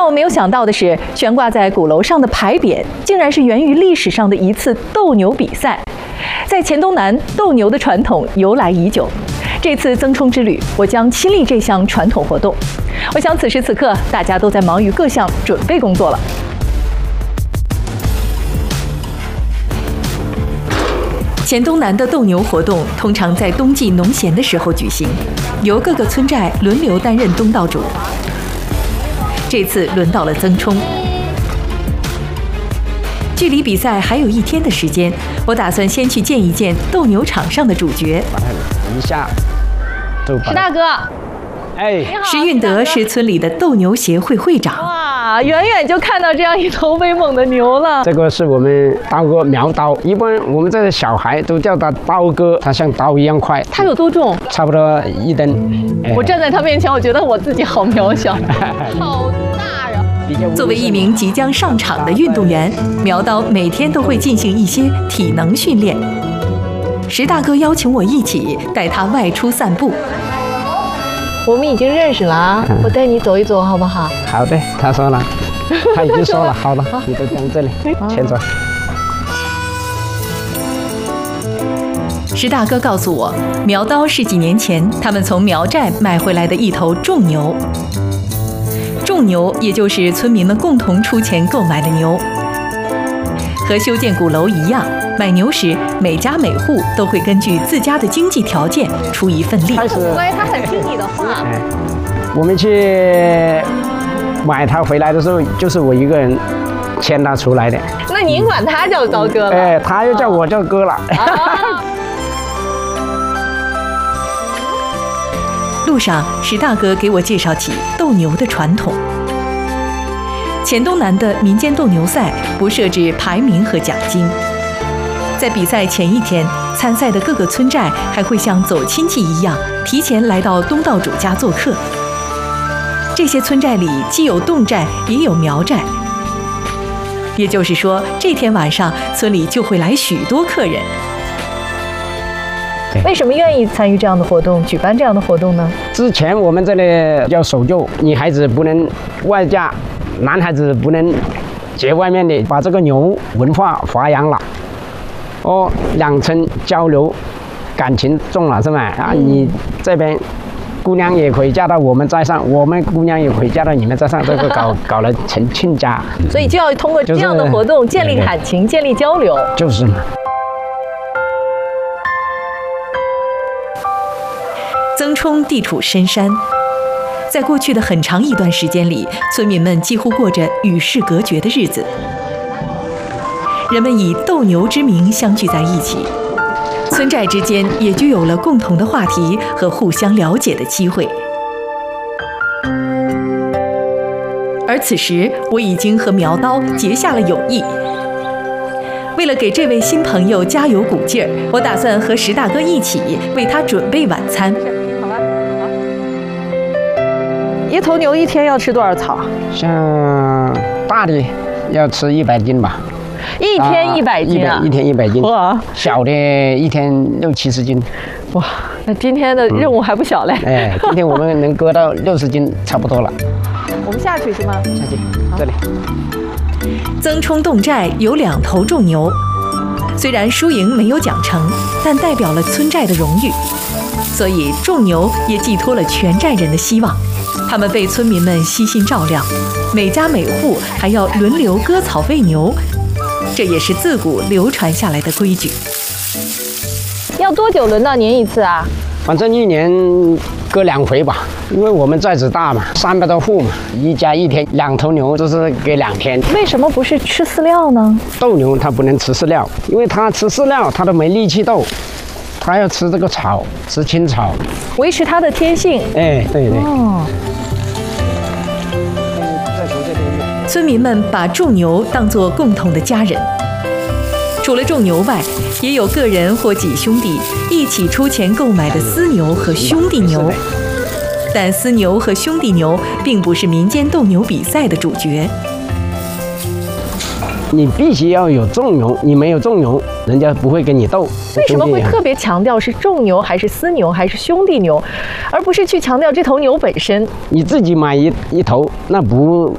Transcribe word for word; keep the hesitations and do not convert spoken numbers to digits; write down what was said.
让我没有想到的是，悬挂在鼓楼上的牌匾，竟然是源于历史上的一次斗牛比赛。在黔东南，斗牛的传统由来已久。这次增冲之旅，我将亲历这项传统活动。我想此时此刻，大家都在忙于各项准备工作了。黔东南的斗牛活动通常在冬季农闲的时候举行，由各个村寨轮流担任东道主。这次轮到了曾冲。距离比赛还有一天的时间，我打算先去见一见斗牛场上的主角。 一下， 石大哥， 哎， 石运德是村里的斗牛协会会长。哇，远远就看到这样一头威猛的牛了。 这个是我们刀哥苗刀，一般我们这小孩都叫他刀哥，他像刀一样快。 它有多重？ 差不多一吨。 哎、我站在他面前，我觉得我自己好渺小，好大呀！作为一名即将上场的运动员，苗刀每天都会进行一些体能训练。石大哥邀请我一起带他外出散步。 我们已经认识了啊，嗯、我带你走一走好不好？ 好的，他说了，他已经说了，好的，你都在这里牵着。 石大哥告诉我，苗刀是几年前他们从苗寨买回来的一头重牛。重牛也就是村民们共同出钱购买的牛。和修建鼓楼一样，买牛时每家每户都会根据自家的经济条件出一份力。 他很乖，他很听你的话。 哎，我们去买它回来的时候，就是我一个人牵它出来的。 那您管他叫刀哥了？ 哎，他又叫我叫哥了。 啊路上，石大哥给我介绍起斗牛的传统。黔东南的民间斗牛赛不设置排名和奖金，在比赛前一天，参赛的各个村寨还会像走亲戚一样，提前来到东道主家做客。这些村寨里既有侗寨，也有苗寨，也就是说，这天晚上村里就会来许多客人。 为什么愿意参与这样的活动，举办这样的活动呢？ 之前我们这里要守旧，女孩子不能外嫁，男孩子不能结外面的，把这个牛文化发扬了，哦，两村交流，感情重了是吧？啊，你这边姑娘也可以嫁到我们寨上，我们姑娘也可以嫁到你们寨上，这个搞搞了成亲家。 所以就要通过这样的活动建立感情，建立交流。 就是嘛。 曾冲地处深山，在过去的很长一段时间里，村民们几乎过着与世隔绝的日子。人们以斗牛之名相聚在一起，村寨之间也就有了共同的话题和互相了解的机会。而此时，我已经和苗刀结下了友谊。为了给这位新朋友加油鼓劲儿，我打算和石大哥一起为他准备晚餐。 一头牛一天要吃多少草？ 像大的要吃一百斤吧。 一天一百斤啊！ 一天一百斤。 哇！ 小的一天六七十斤。 哇，那今天的任务还不小嘞。 嗯、哎，今天我们能割到六十斤，差不多了。 我们下去是吗？ 下去，这里。 曾冲侗寨有两头重牛，虽然输赢没有奖惩，但代表了村寨的荣誉，所以重牛也寄托了全寨人的希望。他们被村民们悉心照料，每家每户还要轮流割草喂牛，这也是自古流传下来的规矩。 要多久轮到您一次啊？ 反正一年割两回吧，因为我们寨子大嘛，三百多户嘛，一家一天两头牛就是给两天。 为什么不是吃饲料呢？ 斗牛它不能吃饲料，因为它吃饲料它都没力气斗，它要吃这个草，吃青草， 维持它的天性。 哎，对对。 哦。 村民们把种牛当作共同的家人，除了种牛外，也有个人或几兄弟一起出钱购买的私牛和兄弟牛。但私牛和兄弟牛并不是民间斗牛比赛的主角。 你必须要有重牛，你没有重牛，人家不会跟你斗。 为什么会特别强调是重牛还是私牛还是兄弟牛，而不是去强调这头牛本身？ 你自己买一一头，那不